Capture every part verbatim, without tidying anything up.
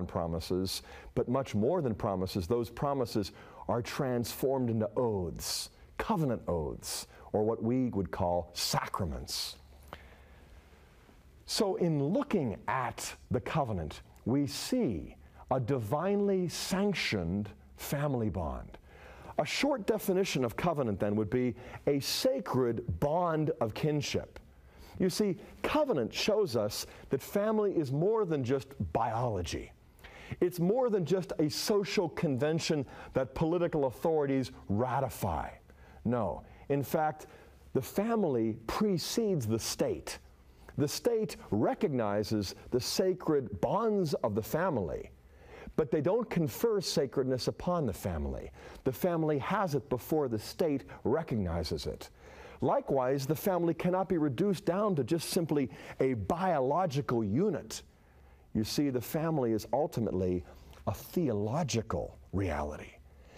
upon promises, but much more than promises. Those promises are transformed into oaths, covenant oaths, or what we would call sacraments. So in looking at the covenant, we see a divinely sanctioned family bond. A short definition of covenant then would be a sacred bond of kinship. You see, covenant shows us that family is more than just biology. It's more than just a social convention that political authorities ratify. No, in fact, the family precedes the state. The state recognizes the sacred bonds of the family, but they don't confer sacredness upon the family. The family has it before the state recognizes it. Likewise, the family cannot be reduced down to just simply a biological unit. You see, the family is ultimately a theological reality,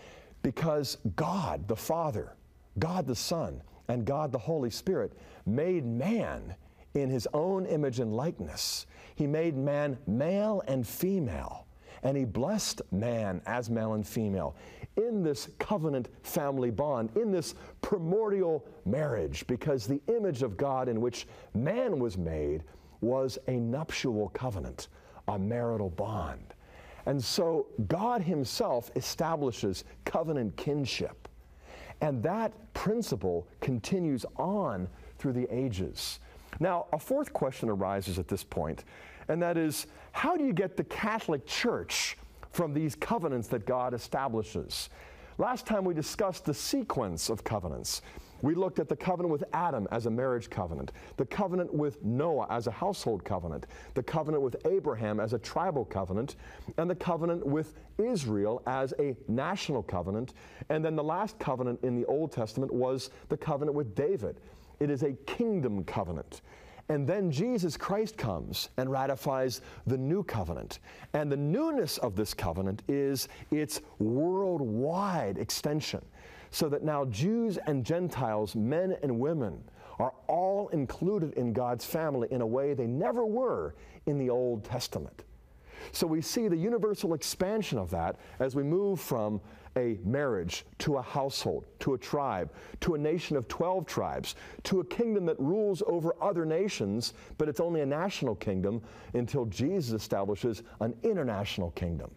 because God the Father, God the Son, and God the Holy Spirit made man in His own image and likeness. He made man male and female, and He blessed man as male and female in this covenant family bond, in this primordial marriage, because the image of God in which man was made was a nuptial covenant, a marital bond. And so God Himself establishes covenant kinship, and that principle continues on through the ages. Now, a fourth question arises at this point, and that is, how do you get the Catholic Church from these covenants that God establishes? Last time we discussed the sequence of covenants. We looked at the covenant with Adam as a marriage covenant, the covenant with Noah as a household covenant, the covenant with Abraham as a tribal covenant, and the covenant with Israel as a national covenant. And then the last covenant in the Old Testament was the covenant with David. It is a kingdom covenant. And then Jesus Christ comes and ratifies the new covenant. And the newness of this covenant is its worldwide extension, so that now Jews and Gentiles, men and women, are all included in God's family in a way they never were in the Old Testament. So we see the universal expansion of that as we move from a marriage to a household, to a tribe, to a nation of twelve tribes, to a kingdom that rules over other nations, but it's only a national kingdom until Jesus establishes an international kingdom.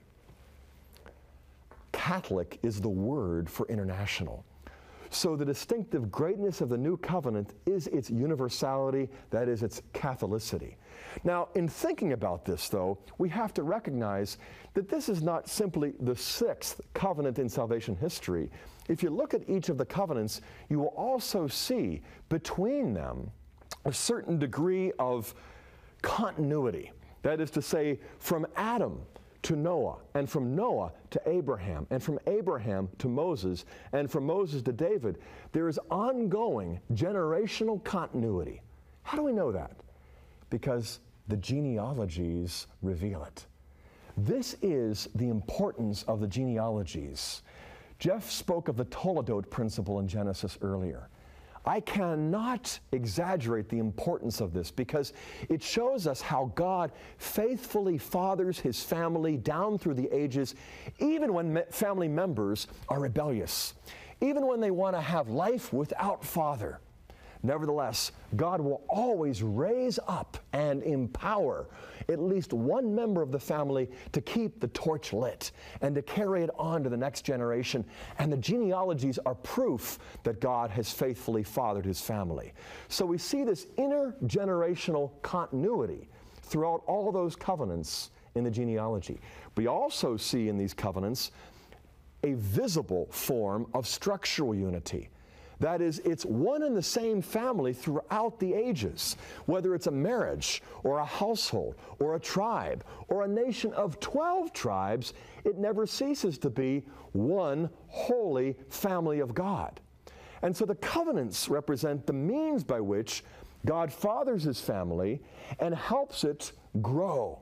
Catholic is the word for international. So the distinctive greatness of the new covenant is its universality, that is, its Catholicity. Now, in thinking about this, though, we have to recognize that this is not simply the sixth covenant in salvation history. If you look at each of the covenants, you will also see between them a certain degree of continuity. That is to say, from Adam to Noah, and from Noah to Abraham, and from Abraham to Moses, and from Moses to David, there is ongoing generational continuity. How do we know that? Because the genealogies reveal it. This is the importance of the genealogies. Jeff spoke of the Toledot principle in Genesis earlier. I cannot exaggerate the importance of this, because it shows us how God faithfully fathers His family down through the ages, even when me- family members are rebellious, even when they want to have life without father. Nevertheless, God will always raise up and empower at least one member of the family to keep the torch lit and to carry it on to the next generation. And the genealogies are proof that God has faithfully fathered His family. So we see this intergenerational continuity throughout all those covenants in the genealogy. We also see in these covenants a visible form of structural unity. That is, it's one and the same family throughout the ages. Whether it's a marriage, or a household, or a tribe, or a nation of twelve tribes, it never ceases to be one holy family of God. And so the covenants represent the means by which God fathers His family and helps it grow.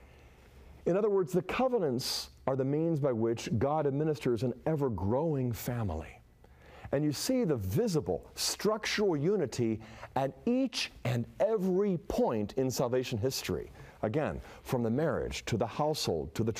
In other words, the covenants are the means by which God administers an ever-growing family. And you see the visible structural unity at each and every point in salvation history. Again, from the marriage to the household to the